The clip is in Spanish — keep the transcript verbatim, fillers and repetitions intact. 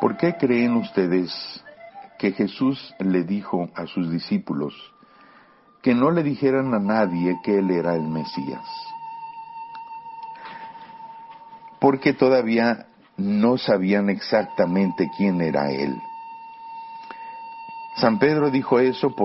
¿Por qué creen ustedes que Jesús le dijo a sus discípulos que no le dijeran a nadie que Él era el Mesías? Porque todavía no sabían exactamente quién era Él. San Pedro dijo eso por